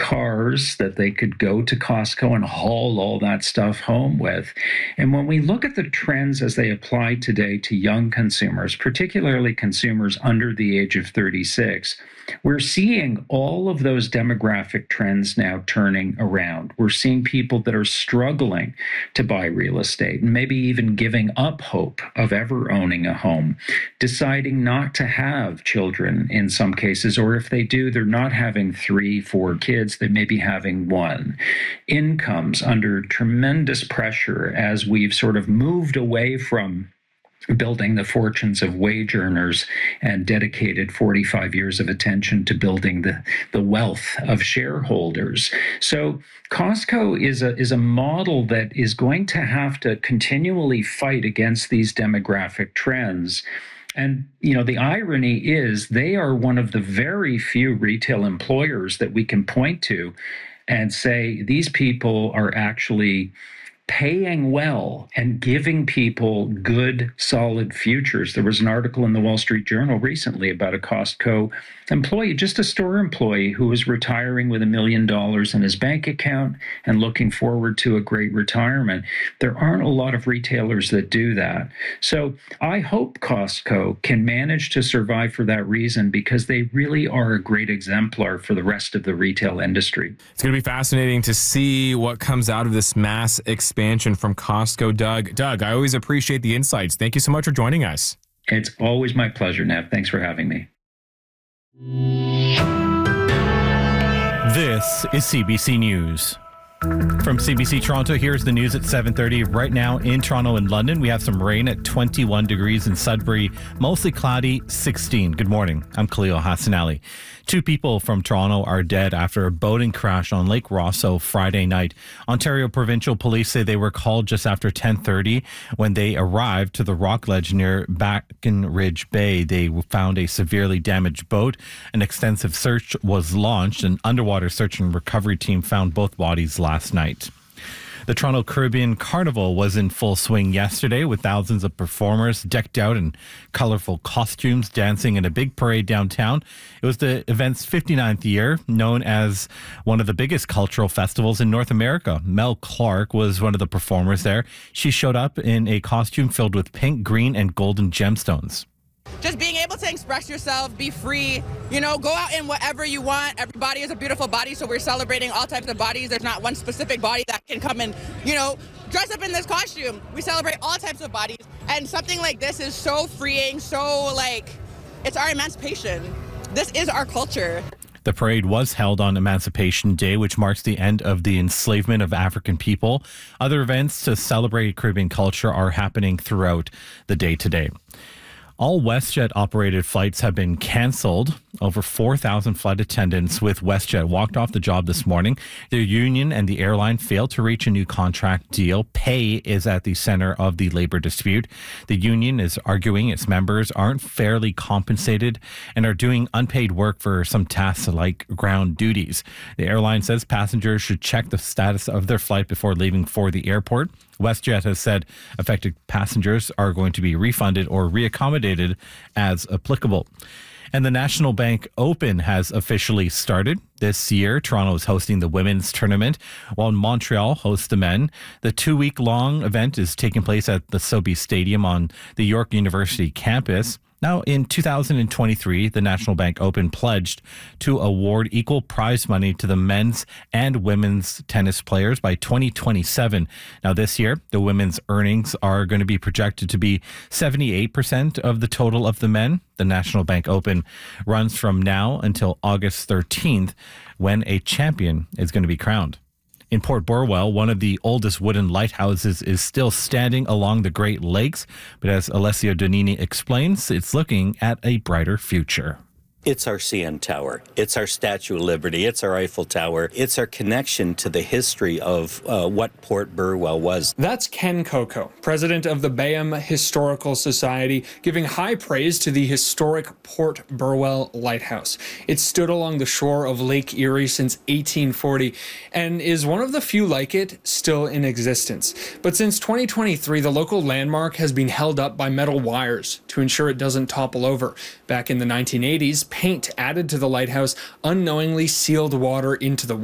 cars that they could go to Costco and haul all that stuff home with. And when we look at the trends as they apply today to young consumers, particularly consumers under the age of 36, we're seeing all of those demographic trends now turning around. We're seeing people that are struggling to buy real estate and maybe even giving up hope of ever owning a home, deciding not to have children in some cases, or if they do, they're not having 3, 4 kids, they may be having one. Incomes under tremendous pressure as we've sort of moved away from building the fortunes of wage earners and dedicated 45 years of attention to building the wealth of shareholders. So Costco is a model that is going to have to continually fight against these demographic trends. And, the irony is they are one of the very few retail employers that we can point to and say these people are actually paying well and giving people good, solid futures. There was an article in the Wall Street Journal recently about a Costco employee, just a store employee, who was retiring with $1 million in his bank account and looking forward to a great retirement. There aren't a lot of retailers that do that. So I hope Costco can manage to survive for that reason, because they really are a great exemplar for the rest of the retail industry. It's going to be fascinating to see what comes out of this mass expansion from Costco, Doug. Doug, I always appreciate the insights. Thank you so much for joining us. It's always my pleasure, Nev. Thanks for having me. This is CBC News. From CBC Toronto, here's the news at 7:30. Right now in Toronto and London, we have some rain at 21 degrees in Sudbury, mostly cloudy, 16. Good morning. I'm Khalil Hassanali. 2 people from Toronto are dead after a boating crash on Lake Rosso Friday night. Ontario Provincial Police say they were called just after 10:30. When they arrived to the rock ledge near Breckenridge Bay, they found a severely damaged boat. An extensive search was launched. An underwater search and recovery team found both bodies last night. The Toronto Caribbean Carnival was in full swing yesterday, with thousands of performers decked out in colorful costumes, dancing in a big parade downtown. It was the event's 59th year, known as one of the biggest cultural festivals in North America. Mel Clark was one of the performers there. She showed up in a costume filled with pink, green, and golden gemstones. Just being able to express yourself, be free, go out in whatever you want. Everybody is a beautiful body, so we're celebrating all types of bodies. There's not one specific body that can come and, dress up in this costume. We celebrate all types of bodies, and something like this is so freeing, it's our emancipation. This is our culture. The parade was held on Emancipation Day, which marks the end of the enslavement of African people. Other events to celebrate Caribbean culture are happening throughout the day today. All WestJet operated flights have been canceled. Over 4,000 flight attendants with WestJet walked off the job this morning. Their union and the airline failed to reach a new contract deal. Pay is at the center of the labor dispute. The union is arguing its members aren't fairly compensated and are doing unpaid work for some tasks like ground duties. The airline says passengers should check the status of their flight before leaving for the airport. WestJet has said affected passengers are going to be refunded or reaccommodated as applicable. And the National Bank Open has officially started. This year, Toronto is hosting the women's tournament, while Montreal hosts the men. The 2-week-long event is taking place at the Sobeys Stadium on the York University campus. Now, in 2023, the National Bank Open pledged to award equal prize money to the men's and women's tennis players by 2027. Now, this year, the women's earnings are going to be projected to be 78% of the total of the men. The National Bank Open runs from now until August 13th, when a champion is going to be crowned. In Port Burwell, one of the oldest wooden lighthouses is still standing along the Great Lakes. But as Alessio Donini explains, it's looking at a brighter future. It's our CN Tower. It's our Statue of Liberty. It's our Eiffel Tower. It's our connection to the history of what Port Burwell was. That's Ken Coco, president of the Bayham Historical Society, giving high praise to the historic Port Burwell Lighthouse. It stood along the shore of Lake Erie since 1840 and is one of the few like it still in existence. But since 2023, the local landmark has been held up by metal wires to ensure it doesn't topple over. Back in the 1980s, paint added to the lighthouse unknowingly sealed water into the